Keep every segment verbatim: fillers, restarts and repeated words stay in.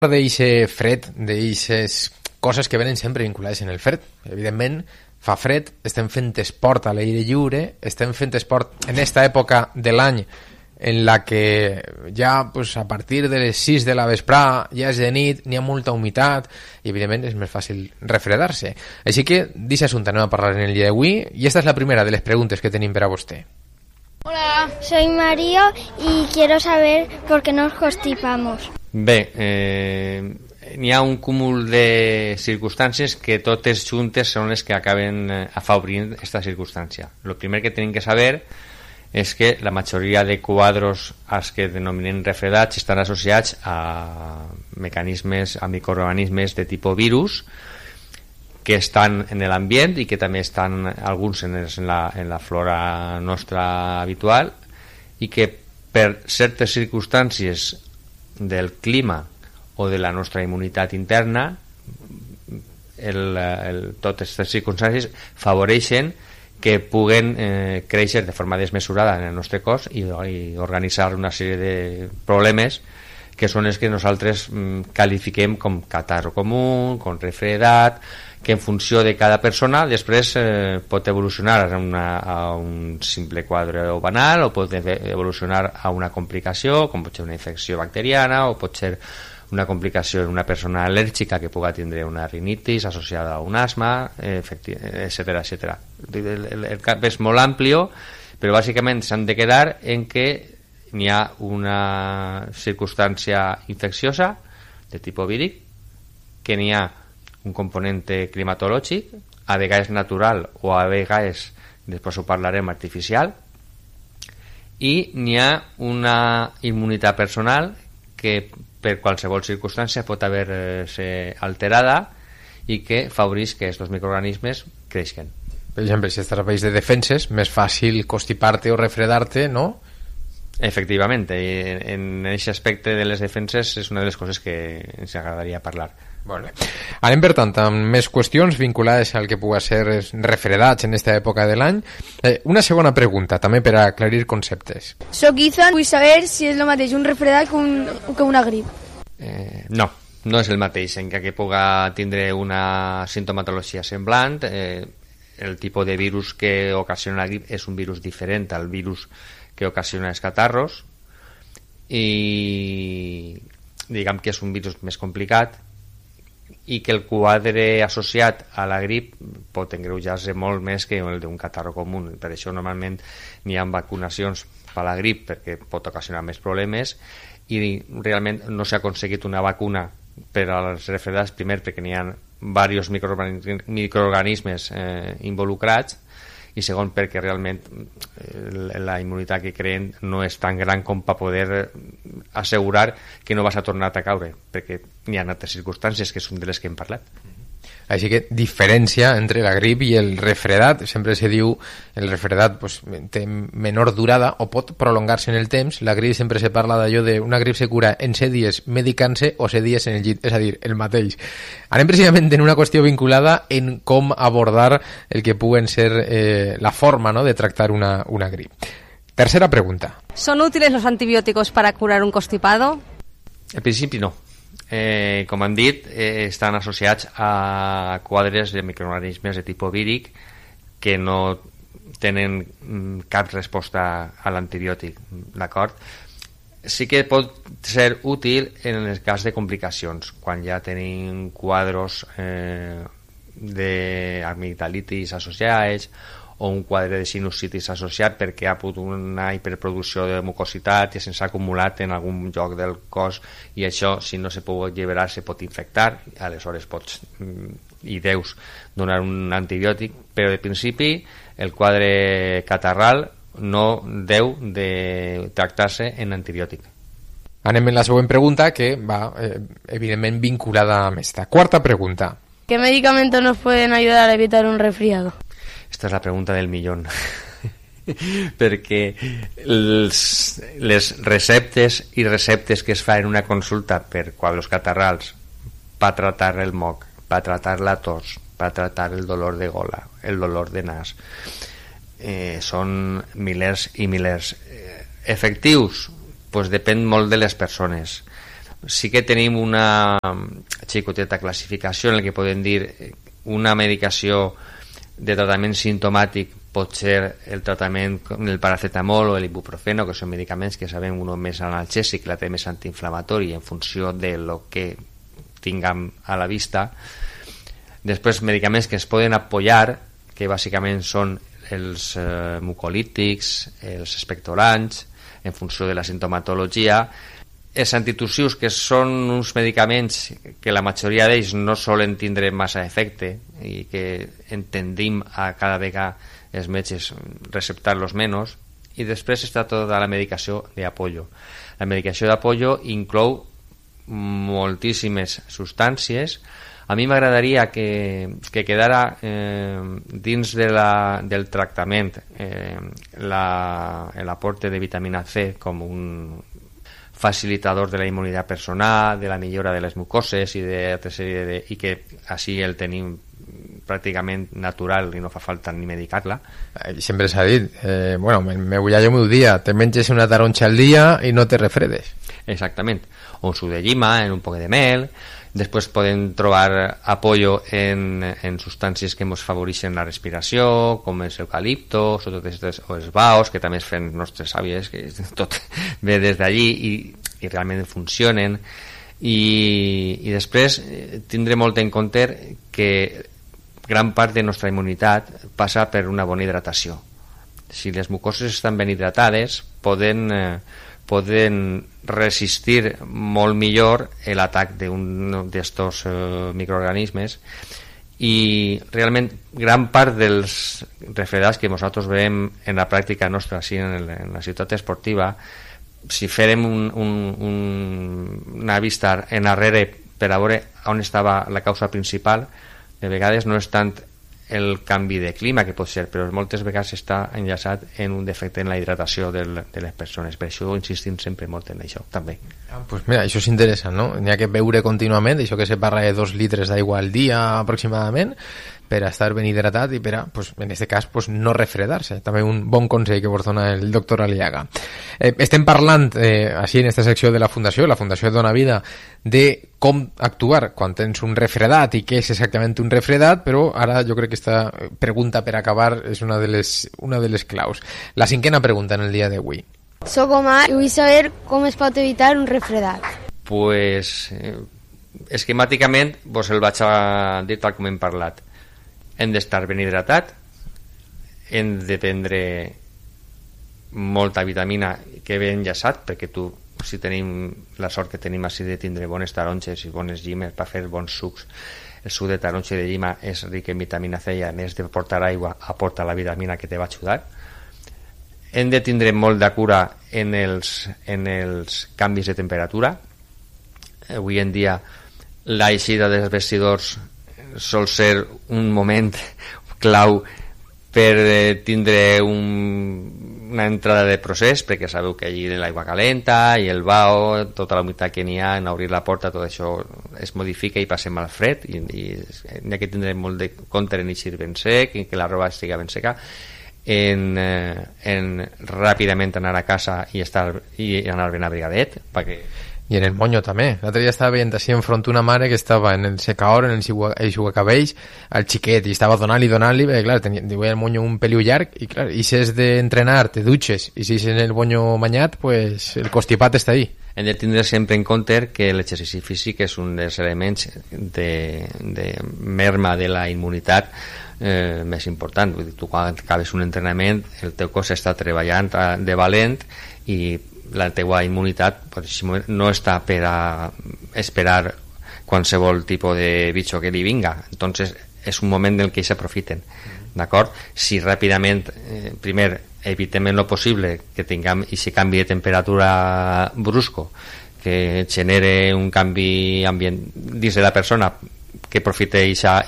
d'eixe fred, d'eixes coses que venen sempre vinculades en el fred. Evidentment, fa fred, estem fent esport a l'aire lliure, estem fent esport en esta època de l'any en la que ja pues, a partir de les sis de la vesprà ja és de nit, n'hi ha molta humitat i evidentment és més fàcil refredar-se. Així que d'aquest assumpte anem a parlar en el dia d'avui i esta és la primera de les preguntes que tenim per a vostè. Hola, soy Mario y quiero saber por qué nos constipamos. Bé, eh, n'hi ha un cúmul de circumstàncies que totes juntes són les que acaben afavorint aquesta circumstància. El primer que tenim que saber és que la majoria de quadros als que denominen refredats estan associats a mecanismes, a microorganismes de tipus virus que estan en l'ambient i que també estan alguns en, en, la, en la flora nostra habitual i que per certes circumstàncies del clima o de la nostra immunitat interna el, el, totes aquestes circumstàncies favoreixen que puguen eh, créixer de forma desmesurada en el nostre cos i, i organitzar una sèrie de problemes que són els que nosaltres mm, qualifiquem com catarro comú, com refredat, que en funció de cada persona després eh, pot evolucionar a, una, a un simple quadre banal o pot evolucionar a una complicació com pot ser una infecció bacteriana o pot ser una complicació en una persona al·lèrgica que pugui tindre una rinitis associada a un asma, etcètera, etcètera. El, el, el cap és molt ampli, però bàsicament s'han de quedar en que n'hi ha una circumstància infecciosa de tipus víric, que n'hi ha un component climatològic, a vegades natural o a vegades, després ho parlarem, artificial, i n'hi ha una immunitat personal que per qualsevol circumstància pot haver-se alterada i que favoreix que aquests microorganismes creixen. Per exemple, si es tracta de defenses, més fàcil constipar-te o refredar-te, no? Efectivament, en aquest aspecte de les defenses és una de les coses que ens agradaria parlar. Molt bé. Anem, per tant, amb més qüestions vinculades al que pugui ser refredats en aquesta època de l'any. Eh, una segona pregunta, també per aclarir conceptes. Soc Ethan, vull saber si és el mateix un refredat que, un, que una grip. Eh, no, no és el mateix, encara que pugui tindre una sintomatologia semblant. Eh, el tipus de virus que ocasiona la grip és un virus diferent al virus que ocasiona els catarros i diguem que és un virus més complicat i que el quadre associat a la grip pot engreujar-se molt més que el d'un catarro comú. Per això normalment n'hi ha vacunacions per a la grip perquè pot ocasionar més problemes i realment no s'ha aconseguit una vacuna per als refredats, primer perquè n'hi ha diversos microorganismes eh, involucrats i segon perquè realment la immunitat que creen no és tan gran com per poder assegurar que no vas a tornar a caure, perquè hi ha altres circumstàncies que són de les que hem parlat. Així que diferència entre la grip i el refredat, sempre se diu el refredat pues, té menor durada o pot prolongar-se en el temps. La grip sempre se parla d'allò de una grip se cura en set dies medicant-se o set dies en el llit, és a dir, el mateix. Anem precisament en una qüestió vinculada en com abordar el que puguen ser eh, la forma, ¿no?, de tractar una, una grip. Tercera pregunta. ¿Son útiles los antibióticos para curar un constipado? En principi no. Eh, com han dit, eh, estan associats a quadres de microorganismes de tipus víric que no tenen mm, cap resposta a l'antibiòtic, d'acord? Sí que pot ser útil en el cas de complicacions, quan ja tenim quadros eh, d'amigdalitis associats o un quadre de sinusitis associat perquè ha hagut una hiperproducció de mucositat i se'ns ha acumulat en algun lloc del cos i això, si no se pot alliberar, se pot infectar, aleshores pots i deus donar un antibiòtic, però de principi el quadre catarral no deu de tractar-se en antibiòtic. Anem en la següent pregunta que va eh, evidentment vinculada amb esta. Quarta pregunta. ¿Qué medicamentos nos pueden ayudar a evitar un resfriado? Esta és la pregunta del millón. Perquè els, les receptes i receptes que es fa en una consulta per quadros catarrals per tratar el moc, per tratar la tos, per tratar el dolor de gola, el dolor de nas, eh, són milers i milers. Eh, efectius? Pues depèn molt de les persones. sí que tenim una xicoteta classificació en la que podem dir una medicació de tractament simptomàtic pot ser el tractament com el paracetamol o l'ibuprofeno, que són medicaments que sabem un més analgèsic, l'altre més antiinflamatori en funció de lo que tinguem a la vista. Després medicaments que es poden apoyar, que bàsicament són els eh, mucolítics, els expectorants, en funció de la sintomatologia. Els antitussius, que són uns medicaments que la majoria d'ells no solen tindre massa efecte i que entendim a cada vegada els metges receptar-los menys. I després està tota la medicació d'apoyo. La medicació d'apoyo inclou moltíssimes substàncies. A mi m'agradaria que, que quedara eh, dins de la, del tractament eh, l'aporte de vitamina C com un facilitador de la immunitat personal, de la millora de les mucoses i, de, de, i que així el tenim pràcticament natural i no fa falta ni medicar-la. Sempre s'ha dit, eh, bueno, me, me vull jo meu dia, te menges una taronxa al dia i no te refredes. Exactament, o un suc de llima en un poc de mel. Després podem trobar apoyo en, en substàncies que ens favoreixen la respiració, com és l'eucalipto, o els baos, que també es fan nostres àvies, que tot ve des d'allí i, i realment funcionen. I, i després tindré molt en compte que gran part de nostra immunitat passa per una bona hidratació. Si les mucoses estan ben hidratades, poden... Eh, poden resistir molt millor l'atac d'un d'estos eh, microorganismes i realment gran part dels refredats que nosaltres veiem en la pràctica nostra així en, el, en la ciutat esportiva, si farem un, un, un, una vista enrere per a veure on estava la causa principal, de vegades no és tant el canvi de clima, que pot ser, però moltes vegades està enllaçat en un defecte en la hidratació del, de les persones. Per això insistim sempre molt en això, també. Ah, pues mira, això és interessant, no? N'hi ha que beure contínuament, això que se parla de dos litres d'aigua al dia aproximadament, per a estar ben hidratat i per a, pues, en aquest cas, pues, no refredar-se. També un bon consell que vos dona el doctor Aliaga. Eh, estem parlant, eh, així en aquesta secció de la Fundació, la Fundació Dona Vida, de com actuar quan tens un refredat i què és exactament un refredat, però ara jo crec que aquesta pregunta per acabar és una de les, una de les claus. La cinquena pregunta en el dia d'avui. Soc Omar i vull saber com es pot evitar un refredat. Pues, eh, esquemàticament, vos el vaig a dir tal com hem parlat. Hem d'estar ben hidratat, hem de prendre molta vitamina que ve enllaçat, perquè tu, si tenim la sort que tenim així de tindre bones taronges i bones llimes per fer bons sucs, el suc de taronja i de llima és ric en vitamina C i a més de portar aigua aporta la vitamina que te va ajudar. Hem de tindre molt de cura en els, en els canvis de temperatura. Avui en dia l'eixida dels vestidors sol ser un moment clau per eh, tindre un, una entrada de procés, perquè sabeu que allí l'aigua calenta i el bao, tota la humitat que n'hi ha en obrir la porta, tot això es modifica i passem al fred i, i n'hi ha que tindre molt de compte en eixir ben sec, en que la roba estigui ben seca, en, eh, en ràpidament anar a casa i, estar, i anar ben abrigadet, perquè i en el monyo també. L'altre dia estava veient així enfront una mare que estava en el secador, en el xugacabells, al xiquet, i estava donant-li, donant-li, perquè clar, tenia, tenia el monyo un peliu llarg, i clar, i si és d'entrenar, te dutxes, i si és en el monyo banyat, pues el constipat està ahí. Hem de tindre sempre en compte que l'exercici físic és un dels elements de, de merma de la immunitat eh, més important. Vull dir, tu quan acabes un entrenament, el teu cos està treballant de valent i la teua immunitat no està per a esperar qualsevol tipus de bicho que li vinga. Entonces és un moment en què s'aprofiten, d'acord? Si ràpidament eh, primer evitem en lo possible que tinguem aquest canvi de temperatura brusco que genere un canvi ambient dins de la persona que aprofite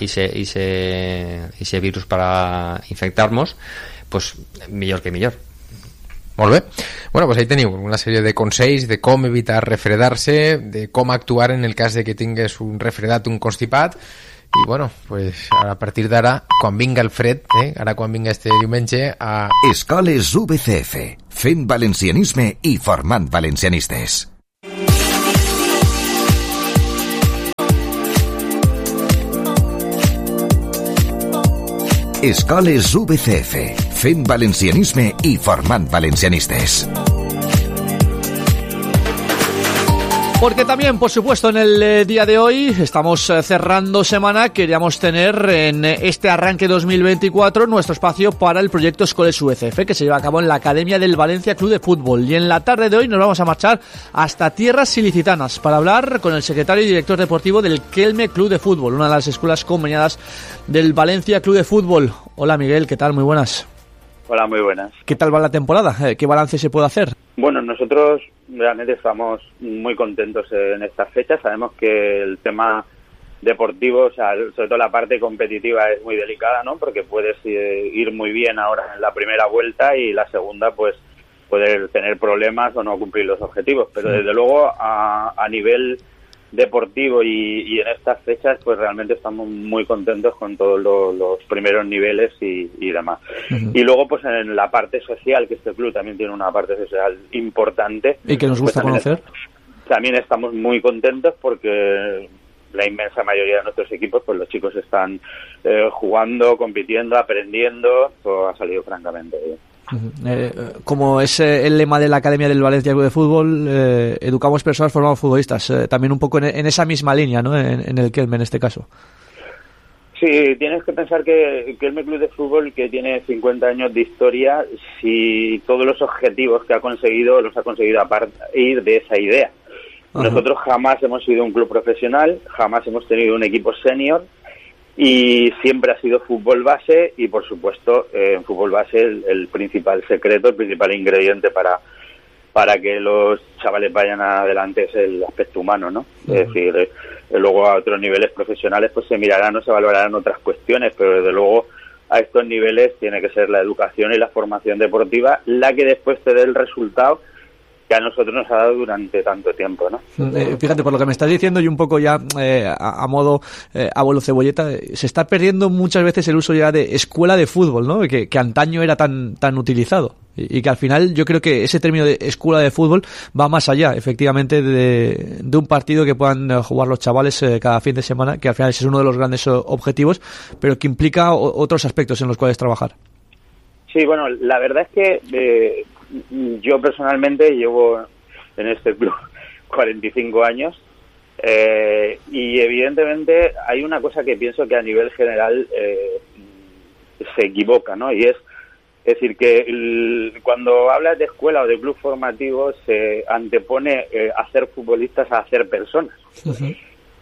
aquest virus per a infectar-nos, pues millor que millor. Molt bé. Bueno, pues ahí teniu una sèrie de consells de com evitar refredar-se, de com actuar en el cas de que tingues un refredat, un constipat, i bueno, pues a partir d'ara, quan vinga el fred, eh, ara quan vinga este diumenge a... Escoles U B C F, fent valencianisme i formant valencianistes. Escoles U B C F, fent valencianisme i formant valencianistes. Porque también, por supuesto, en el eh, día de hoy estamos eh, cerrando semana. Queríamos tener en este arranque dos mil veinticuatro nuestro espacio para el proyecto Escoles U B C F, que se lleva a cabo en la Academia del Valencia Club de Fútbol. Y en la tarde de hoy nos vamos a marchar hasta tierras ilicitanas para hablar con el secretario y director deportivo del Kelme Club de Fútbol, una de las escuelas conveniadas del Valencia Club de Fútbol. Hola Miguel, ¿qué tal? Muy buenas. Hola, muy buenas. ¿Qué tal va la temporada? ¿Qué balance se puede hacer? Bueno, nosotros realmente estamos muy contentos en estas fechas. Sabemos que el tema deportivo, o sea, sobre todo la parte competitiva, es muy delicada, ¿no? Porque puedes ir muy bien ahora en la primera vuelta y la segunda, pues, poder tener problemas o no cumplir los objetivos. Pero sí, desde luego, a, a nivel deportivo y, y en estas fechas, pues realmente estamos muy contentos con todos los, los primeros niveles y, y demás. Uh-huh. Y luego, pues en la parte social, que este club también tiene una parte social importante. Y que nos gusta pues, también conocer. Es, también estamos muy contentos porque la inmensa mayoría de nuestros equipos, pues los chicos están eh, jugando, compitiendo, aprendiendo, todo ha salido francamente bien. Eh, como es eh, el lema de la Academia del Valencia Club de Fútbol, eh, educamos personas, formamos futbolistas, eh, también un poco en, en esa misma línea, ¿no? En, en el Kelme en este caso. Sí, tienes que pensar que el Kelme Club de Fútbol, que tiene cincuenta años de historia, si todos los objetivos que ha conseguido los ha conseguido a partir de esa idea. Ajá. Nosotros jamás hemos sido un club profesional, jamás hemos tenido un equipo senior, y siempre ha sido fútbol base y, por supuesto, eh, en fútbol base el, el principal secreto, el principal ingrediente para para que los chavales vayan adelante es el aspecto humano, ¿no? Uh-huh. Es decir, eh, luego a otros niveles profesionales pues se mirarán o se valorarán otras cuestiones, pero desde luego a estos niveles tiene que ser la educación y la formación deportiva la que después te dé el resultado que a nosotros nos ha dado durante tanto tiempo, ¿no? Eh, fíjate, por lo que me estás diciendo y un poco ya eh, a, a modo eh, abuelo cebolleta, eh, se está perdiendo muchas veces el uso ya de escuela de fútbol, ¿no? Que, que antaño era tan tan utilizado y, y que al final yo creo que ese término de escuela de fútbol va más allá, efectivamente, de, de un partido que puedan jugar los chavales eh, cada fin de semana, que al final ese es uno de los grandes objetivos, pero que implica o, otros aspectos en los cuales trabajar. Sí, bueno, la verdad es que eh, yo personalmente llevo en este club cuarenta y cinco años eh, y evidentemente hay una cosa que pienso que a nivel general eh, se equivoca, ¿no? Y es, es decir, que el, cuando hablas de escuela o de club formativo se antepone eh, hacer futbolistas a hacer personas. Uh-huh.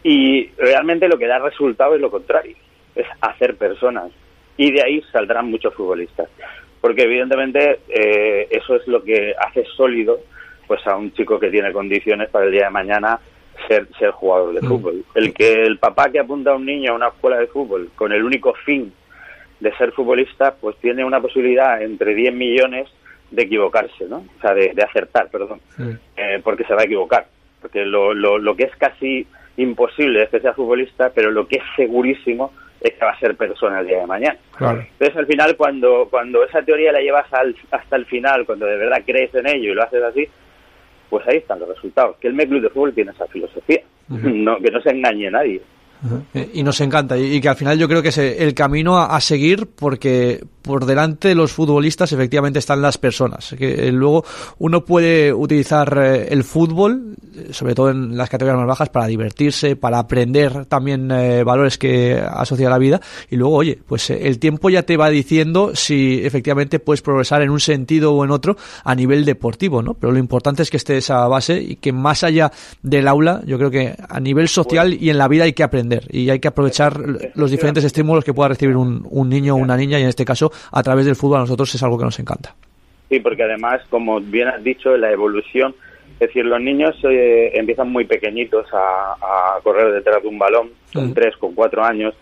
Y realmente lo que da resultado es lo contrario, es hacer personas. Y de ahí saldrán muchos futbolistas. Porque evidentemente eh, eso es lo que hace sólido pues a un chico que tiene condiciones para el día de mañana ser ser jugador de fútbol. El que el papá que apunta a un niño a una escuela de fútbol con el único fin de ser futbolista, pues tiene una posibilidad entre diez millones de equivocarse, ¿no? O sea, de, de acertar, perdón. Sí. Eh, porque se va a equivocar. Porque lo, lo, lo que es casi imposible es que sea futbolista, pero lo que es segurísimo es que va a ser persona el día de mañana. Claro. Entonces, al final, cuando cuando esa teoría la llevas al, hasta el final, cuando de verdad crees en ello y lo haces así, pues ahí están los resultados. Que el M E Club de Fútbol tiene esa filosofía, uh-huh. no, que no se engañe a nadie. Uh-huh. Y nos encanta, y que al final yo creo que es el camino a, a seguir, porque por delante de los futbolistas efectivamente están las personas, que luego uno puede utilizar el fútbol, sobre todo en las categorías más bajas, para divertirse, para aprender también eh, valores que asocia a la vida, y luego, oye, pues el tiempo ya te va diciendo si efectivamente puedes progresar en un sentido o en otro a nivel deportivo, ¿no? Pero lo importante es que esté esa base y que más allá del aula, yo creo que a nivel social y en la vida hay que aprender. Y hay que aprovechar los diferentes estímulos que pueda recibir un, un niño o una niña, y en este caso a través del fútbol a nosotros es algo que nos encanta. Sí, porque además, como bien has dicho, la evolución, es decir, los niños eh, empiezan muy pequeñitos a, a correr detrás de un balón, con mm. tres, con cuatro años.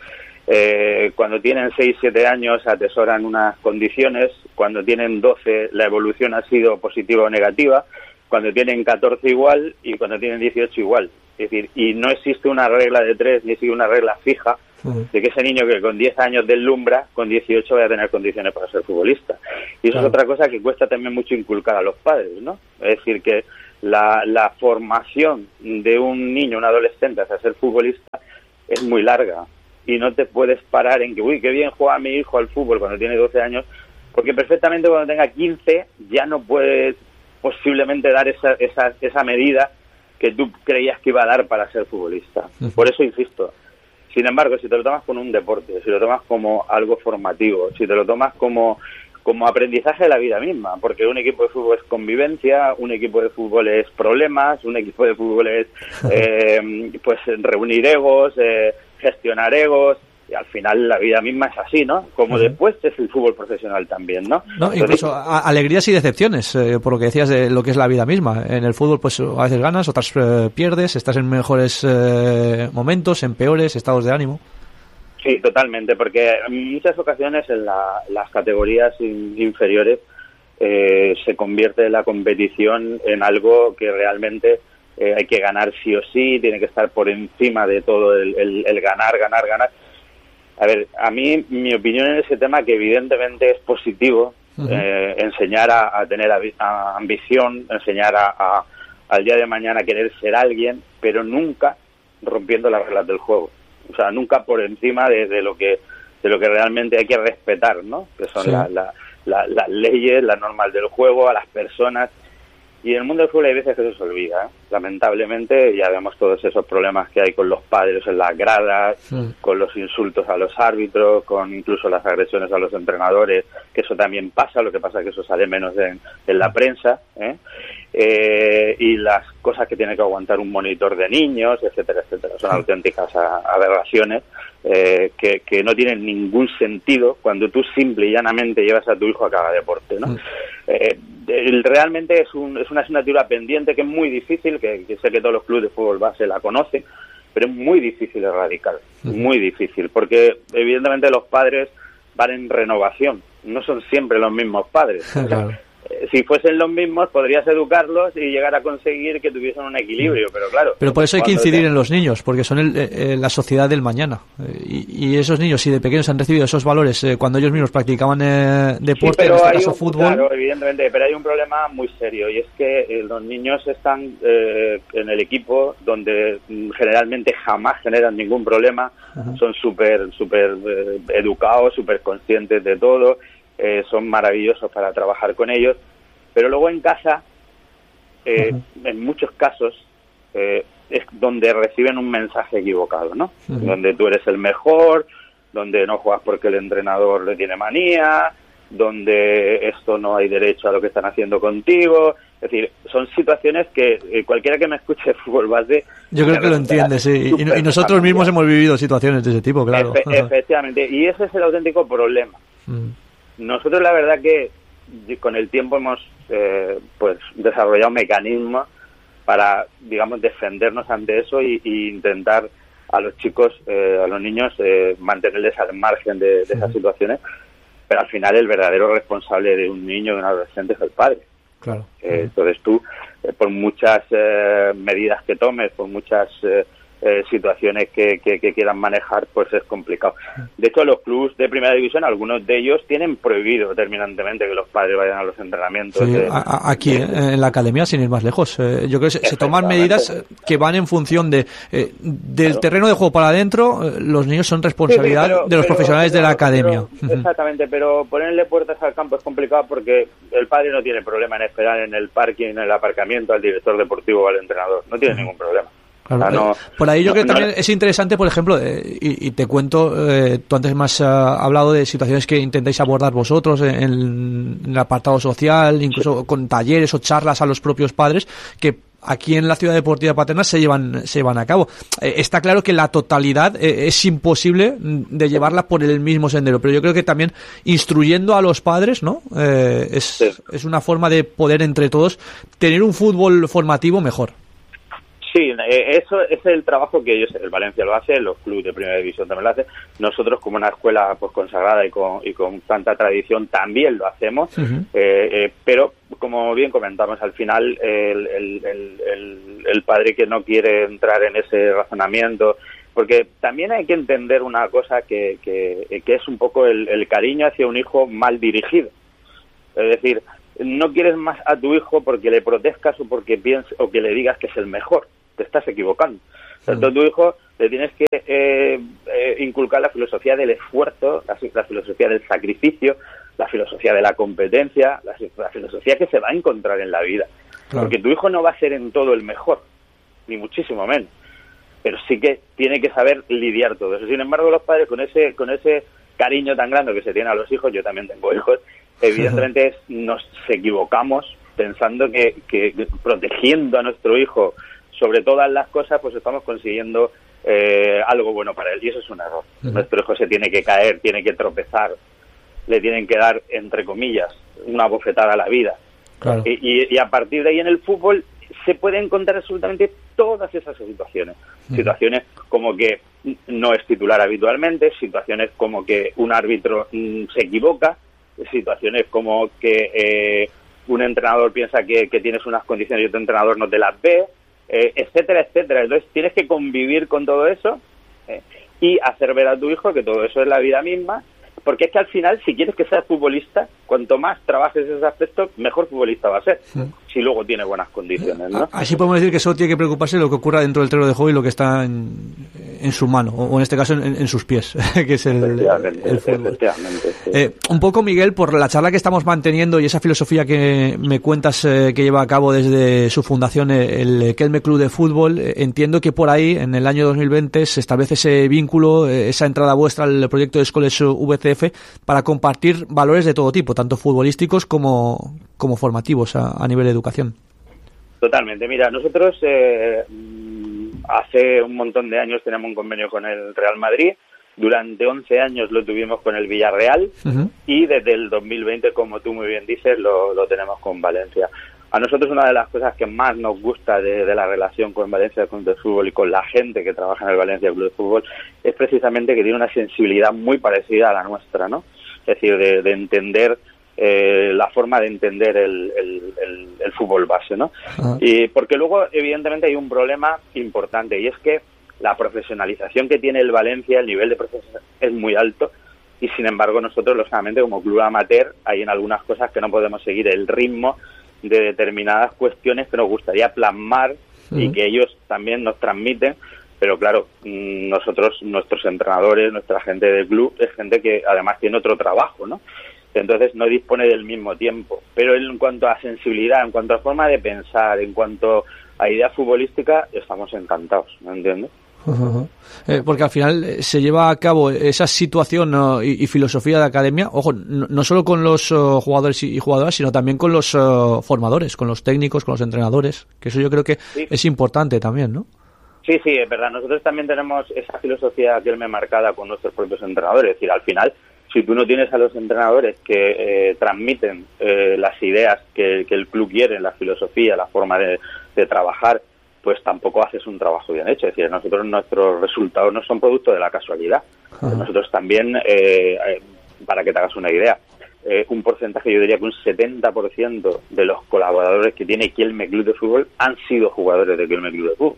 Eh, cuando tienen seis, siete años atesoran unas condiciones, cuando tienen doce la evolución ha sido positiva o negativa, cuando tienen catorce igual y cuando tienen dieciocho igual. Es decir, y no existe una regla de tres, ni existe una regla fija uh-huh. de que ese niño que con diez años deslumbra, con dieciocho vaya a tener condiciones para ser futbolista. Y eso claro. es otra cosa que cuesta también mucho inculcar a los padres, ¿no? Es decir, que la, la formación de un niño, un adolescente hacia ser futbolista es muy larga. y no te puedes parar en que, uy, qué bien juega mi hijo al fútbol cuando tiene doce años, porque perfectamente cuando tenga quince ya no puedes posiblemente dar esa, esa, esa medida que tú creías que iba a dar para ser futbolista. Uh-huh. Por eso insisto. Sin embargo, si te lo tomas como un deporte, si lo tomas como algo formativo, si te lo tomas como, como aprendizaje de la vida misma, porque un equipo de fútbol es convivencia, un equipo de fútbol es problemas, un equipo de fútbol es eh, pues reunir egos, eh, gestionar egos, y al final la vida misma es así, ¿no? Como uh-huh. después es el fútbol profesional también, ¿no? No, Entonces, incluso a, alegrías y decepciones, eh, por lo que decías de lo que es la vida misma. En el fútbol, pues a veces ganas, otras eh, pierdes, estás en mejores eh, momentos, en peores estados de ánimo. Sí, totalmente, porque en muchas ocasiones en la, las categorías in, inferiores eh, se convierte la competición en algo que realmente eh, hay que ganar sí o sí, tiene que estar por encima de todo el, el, el ganar, ganar, ganar. A ver, a mí, mi opinión en ese tema, que evidentemente es positivo, uh-huh. eh, enseñar a, a tener a, a ambición, enseñar a, a, al día de mañana querer ser alguien, pero nunca rompiendo las reglas del juego. O sea, nunca por encima de, de lo que de lo que realmente hay que respetar, ¿no? Que son sí. la, la, la, las leyes, las normas del juego, a las personas. Y en el mundo del fútbol hay veces que eso se olvida, ¿eh? Lamentablemente ya vemos todos esos problemas que hay con los padres en las gradas, sí. con los insultos a los árbitros, con incluso las agresiones a los entrenadores, que eso también pasa, lo que pasa es que eso sale menos en, en la prensa, ¿eh? Eh, y las cosas que tiene que aguantar un monitor de niños, etcétera, etcétera. Son sí. auténticas aberraciones eh, que, que no tienen ningún sentido cuando tú simple y llanamente llevas a tu hijo a cada deporte, ¿no? Sí. Eh, realmente es, un, es una asignatura pendiente que es muy difícil, que, que sé que todos los clubes de fútbol base la conocen, pero es muy difícil erradicar, uh-huh. muy difícil, porque evidentemente los padres van en renovación, no son siempre los mismos padres. Claro. Si fuesen los mismos, podrías educarlos y llegar a conseguir que tuviesen un equilibrio, pero claro... Pero por eso hay que incidir te... en los niños, porque son el, eh, la sociedad del mañana. Eh, y, y esos niños, si de pequeños han recibido esos valores eh, cuando ellos mismos practicaban eh, deporte, sí, en este caso un, fútbol... Claro, evidentemente, pero hay un problema muy serio, y es que eh, los niños están eh, en el equipo donde mm, generalmente jamás generan ningún problema, uh-huh. son súper súper eh, educados, súper conscientes de todo... Eh, son maravillosos para trabajar con ellos, pero luego en casa, eh, uh-huh. en muchos casos, eh, es donde reciben un mensaje equivocado, ¿no? Uh-huh. Donde tú eres el mejor, donde no juegas porque el entrenador le tiene manía, donde esto no hay derecho a lo que están haciendo contigo. Es decir, son situaciones que eh, cualquiera que me escuche de fútbol base... Yo creo que lo entiende, sí. Y, y nosotros mismos hemos vivido situaciones de ese tipo, claro. Efe, efectivamente, y ese es el auténtico problema. Uh-huh. Nosotros la verdad que con el tiempo hemos eh, pues desarrollado mecanismos para, digamos, defendernos ante eso y, y intentar a los chicos, eh, a los niños, eh, mantenerles al margen de, de esas situaciones, pero al final el verdadero responsable de un niño, de un adolescente, es el padre. Claro. Eh, entonces tú, eh, por muchas eh, medidas que tomes, por muchas... Eh, Eh, situaciones que, que, que quieran manejar, pues es complicado. De hecho, los clubes de primera división, algunos de ellos tienen prohibido terminantemente que los padres vayan a los entrenamientos. Sí, de, a, aquí, de, en la academia, sin ir más lejos. Eh, yo creo que se, se toman medidas que van en función de eh, del claro. terreno de juego para adentro. Eh, los niños son responsabilidad sí, sí, pero, de los pero, profesionales pero, de la academia. Pero, exactamente, pero ponerle puertas al campo es complicado porque el padre no tiene problema en esperar en el parking, en el aparcamiento al director deportivo o al entrenador. No tiene uh-huh. ningún problema. Claro, ah, no, por ahí yo no, creo que también no. es interesante, por ejemplo, eh, y, y te cuento, eh, tú antes me has uh, hablado de situaciones que intentáis abordar vosotros en, en el apartado social, incluso sí. con talleres o charlas a los propios padres, que aquí en la Ciudad Deportiva Paterna se llevan se llevan a cabo. Eh, está claro que la totalidad eh, es imposible de llevarla por el mismo sendero, pero yo creo que también instruyendo a los padres, ¿no? Eh, es, sí. es una forma de poder entre todos tener un fútbol formativo mejor. Sí, eso es el trabajo que ellos, el Valencia lo hace, los clubes de primera división también lo hacen. Nosotros, como una escuela pues consagrada y con, y con tanta tradición, también lo hacemos. Uh-huh. eh, eh, pero, como bien comentamos, al final el, el, el, el, el padre que no quiere entrar en ese razonamiento, porque también hay que entender una cosa que, que, que es un poco el, el cariño hacia un hijo mal dirigido. Es decir, no quieres más a tu hijo porque le protejas o porque pienses o que le digas que es el mejor. Te estás equivocando. O sea, mm. a tu hijo le tienes que eh, eh, inculcar la filosofía del esfuerzo, la, la filosofía del sacrificio, la filosofía de la competencia, la, la filosofía que se va a encontrar en la vida. Claro. Porque tu hijo no va a ser en todo el mejor, ni muchísimo menos, pero sí que tiene que saber lidiar todo eso. Sin embargo, los padres con ese con ese cariño tan grande que se tiene a los hijos, yo también tengo hijos, evidentemente nos equivocamos pensando que, que protegiendo a nuestro hijo sobre todas las cosas, pues estamos consiguiendo eh, algo bueno para él, y eso es un error. Uh-huh. Nuestro hijo se tiene que caer, tiene que tropezar, le tienen que dar, entre comillas, una bofetada a la vida. Claro. Y, y, y a partir de ahí en el fútbol se pueden encontrar absolutamente todas esas situaciones. Uh-huh. Situaciones como que no es titular habitualmente, situaciones como que un árbitro mm, se equivoca, situaciones como que eh, un entrenador piensa que, que tienes unas condiciones y otro entrenador no te las ve, eh, etcétera, etcétera. Entonces tienes que convivir con todo eso eh, y hacer ver a tu hijo que todo eso es la vida misma, porque es que al final, si quieres que seas futbolista, cuanto más trabajes ese aspecto, mejor futbolista va a ser, sí. Si luego tiene buenas condiciones, ¿no? Así podemos decir que solo tiene que preocuparse de lo que ocurra dentro del terreno de juego y lo que está en, en su mano, o en este caso en, en sus pies, que es el, el fútbol. Sí. Eh, un poco, Miguel, por la charla que estamos manteniendo y esa filosofía que me cuentas eh, que lleva a cabo desde su fundación, el Kelme Club de Fútbol, eh, entiendo que por ahí, en el año dos mil veinte, se establece ese vínculo, eh, esa entrada vuestra al proyecto de Escoles V C F para compartir valores de todo tipo, tanto futbolísticos como, como formativos a, a nivel de educación. Totalmente. Mira, nosotros eh, hace un montón de años tenemos un convenio con el Real Madrid. Durante once años lo tuvimos con el Villarreal, uh-huh. Y desde el dos mil veinte, como tú muy bien dices, lo, lo tenemos con Valencia. A nosotros una de las cosas que más nos gusta de, de la relación con Valencia Club de Fútbol y con la gente que trabaja en el Valencia Club de Fútbol es precisamente que tiene una sensibilidad muy parecida a la nuestra, ¿no? Es decir, de, de entender eh, la forma de entender el, el, el, el fútbol base, ¿no? Uh-huh. Y porque luego, evidentemente, hay un problema importante, y es que la profesionalización que tiene el Valencia, el nivel de profesionalización es muy alto, y sin embargo nosotros, lógicamente, como club amateur, hay en algunas cosas que no podemos seguir el ritmo de determinadas cuestiones que nos gustaría plasmar, uh-huh. Y que ellos también nos transmiten, pero claro, nosotros, nuestros entrenadores, nuestra gente del club, es gente que además tiene otro trabajo, ¿no? Entonces no dispone del mismo tiempo. Pero en cuanto a sensibilidad, en cuanto a forma de pensar, en cuanto a idea futbolística, estamos encantados, ¿me entiendes? Uh-huh. Eh, porque al final eh, se lleva a cabo esa situación uh, y, y filosofía de academia, ojo, no, no solo con los uh, jugadores y, y jugadoras, sino también con los uh, formadores, con los técnicos, con los entrenadores, que eso yo creo que sí. Es importante también, ¿no? Sí, sí, es verdad. Nosotros también tenemos esa filosofía que él me marcada con nuestros propios entrenadores. Es decir, al final, si tú no tienes a los entrenadores que eh, transmiten eh, las ideas que, que el club quiere, la filosofía, la forma de, de trabajar, pues tampoco haces un trabajo bien hecho. Es decir, nosotros nuestros resultados no son producto de la casualidad. Uh-huh. Nosotros también, eh, eh, para que te hagas una idea, eh, un porcentaje, yo diría que un setenta por ciento de los colaboradores que tiene Kelme Club de Fútbol han sido jugadores de Kelme Club de Fútbol.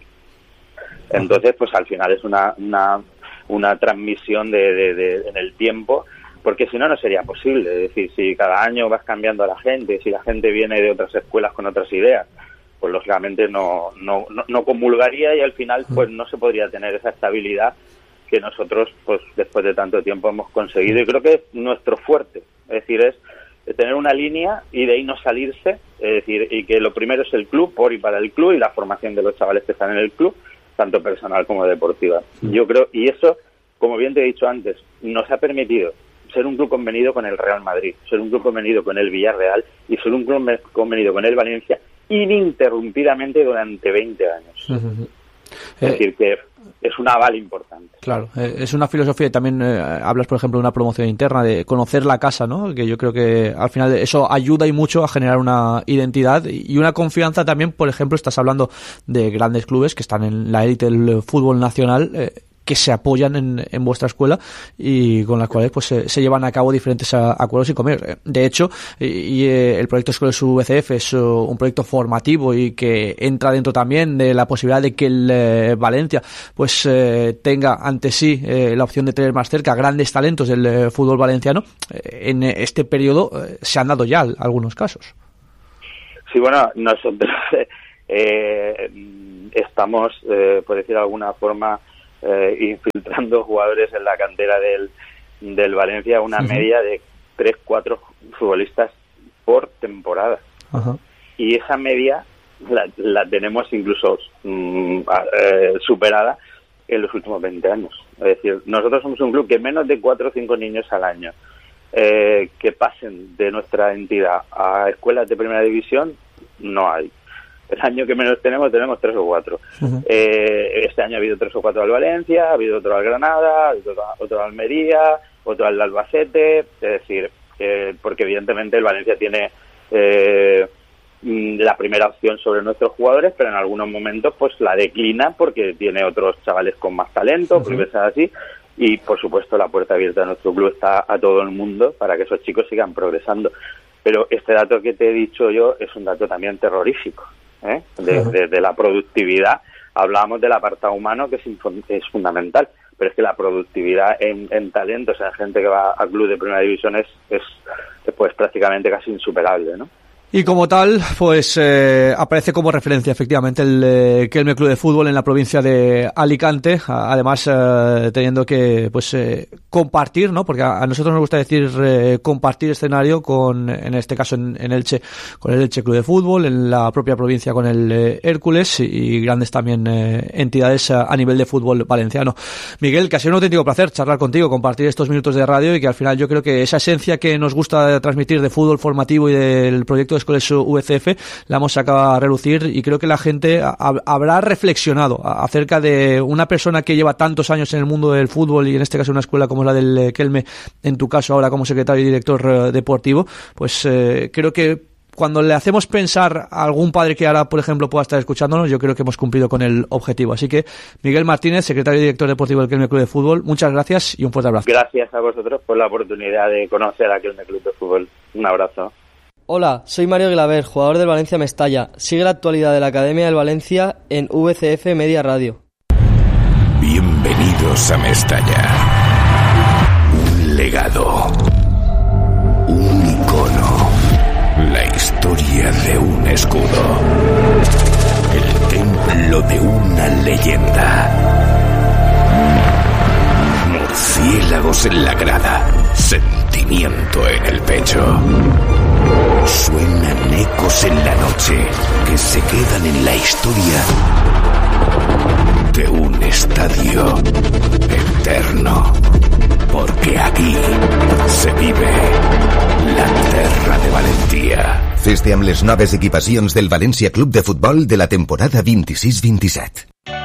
Entonces, pues al final es una una, una transmisión de, de, de, en el tiempo, porque si no, no sería posible. Es decir, si cada año vas cambiando a la gente, si la gente viene de otras escuelas con otras ideas, pues lógicamente no, no, no, no comulgaría, y al final pues no se podría tener esa estabilidad que nosotros pues después de tanto tiempo hemos conseguido, y creo que es nuestro fuerte. Es decir, es tener una línea y de ahí no salirse, es decir, y que lo primero es el club, por y para el club, y la formación de los chavales que están en el club, tanto personal como deportiva. Yo creo, y eso, como bien te he dicho antes, nos ha permitido ser un club convenido con el Real Madrid, ser un club convenido con el Villarreal y ser un club convenido con el Valencia ininterrumpidamente durante veinte años. Uh-huh. Es eh, decir, que es un aval importante. Claro, eh, es una filosofía, y también eh, hablas, por ejemplo, de una promoción interna, de conocer la casa, ¿no? Que yo creo que al final eso ayuda y mucho a generar una identidad y una confianza también. Por ejemplo, estás hablando de grandes clubes que están en la élite del fútbol nacional, eh, que se apoyan en, en vuestra escuela y con las cuales pues se, se llevan a cabo diferentes a, acuerdos y convenios. De hecho, y, y eh, el proyecto Escoles V C F es uh, un proyecto formativo y que entra dentro también de la posibilidad de que el eh, Valencia pues eh, tenga ante sí eh, la opción de tener más cerca grandes talentos del eh, fútbol valenciano. Eh, en este periodo eh, se han dado ya algunos casos. Sí, bueno, nosotros eh, estamos, eh, por decir de alguna forma, eh, infiltrando jugadores en la cantera del, del Valencia, una uh-huh. media de tres, cuatro futbolistas por temporada. Uh-huh. Y esa media la, la tenemos incluso mm, eh, superada en los últimos veinte años. Es decir, nosotros somos un club que menos de cuatro o cinco niños al año eh, que pasen de nuestra entidad a escuelas de primera división, no hay. El año que menos tenemos, tenemos tres o cuatro. Uh-huh. Eh, este año ha habido tres o cuatro al Valencia, ha habido otro al Granada, ha habido otro, otro al Almería, otro al Albacete, es decir, eh, porque evidentemente el Valencia tiene eh, la primera opción sobre nuestros jugadores, pero en algunos momentos pues la declina porque tiene otros chavales con más talento, uh-huh. por así. Y, por supuesto, la puerta abierta de nuestro club está a todo el mundo para que esos chicos sigan progresando. Pero este dato que te he dicho yo es un dato también terrorífico, ¿eh? De, uh-huh. de, de la productividad. Hablábamos del apartado humano, que es, es fundamental, pero es que la productividad en, en talentos, en gente que va a club de primera división, es, es pues prácticamente casi insuperable, ¿no? Y como tal, pues eh, aparece como referencia efectivamente el eh, Kelme Club de Fútbol en la provincia de Alicante, además eh, teniendo que pues eh, compartir, ¿no? Porque a, a nosotros nos gusta decir eh, compartir escenario con, en este caso en, en Elche, con el Elche Club de Fútbol, en la propia provincia con el eh, Hércules y, y grandes también eh, entidades a, a nivel de fútbol valenciano. Miguel, que ha sido un auténtico placer charlar contigo, compartir estos minutos de radio y que al final yo creo que esa esencia que nos gusta transmitir de fútbol formativo y del proyecto de Escoles U V C F la hemos sacado a relucir y creo que la gente ha, habrá reflexionado acerca de una persona que lleva tantos años en el mundo del fútbol y en este caso una escuela como la del Kelme, en tu caso ahora como secretario y director uh, deportivo, pues eh, creo que cuando le hacemos pensar a algún padre que ahora, por ejemplo, pueda estar escuchándonos, yo creo que hemos cumplido con el objetivo. Así que, Miguel Martínez, secretario y director deportivo del Kelme Club de Fútbol, muchas gracias y un fuerte abrazo. Gracias a vosotros por la oportunidad de conocer a Kelme Club de Fútbol. Un abrazo. Hola, soy Mario Glaver, jugador del Valencia Mestalla. Sigue la actualidad de la Academia del Valencia en V C F Media Radio. Bienvenidos a Mestalla. Un legado. Un icono. La historia de un escudo. El templo de una leyenda. Murciélagos en la grada. Sentimiento en el pecho. Suenan ecos en la noche que se quedan en la historia de un estadio eterno. Porque aquí se vive la terra de Valentía. Fes-te amb les noves equipacions del València Club de Futbol de la temporada veintiséis veintisiete.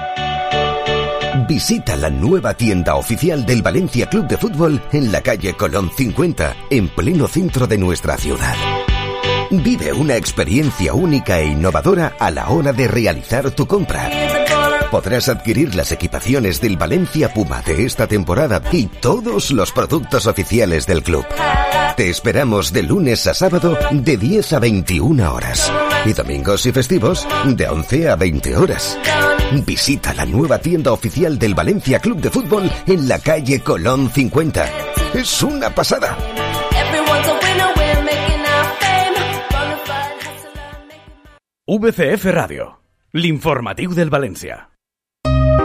Visita la nueva tienda oficial del Valencia Club de Fútbol en la calle Colón cincuenta, en pleno centro de nuestra ciudad. Vive una experiencia única e innovadora a la hora de realizar tu compra. Podrás adquirir las equipaciones del Valencia Puma de esta temporada y todos los productos oficiales del club. Te esperamos de lunes a sábado de diez a veintiuna horas y domingos y festivos de once a veinte horas. Visita la nueva tienda oficial del Valencia Club de Fútbol en la calle Colón cincuenta. Es una pasada. V C F Ràdio, l'informatiu del València.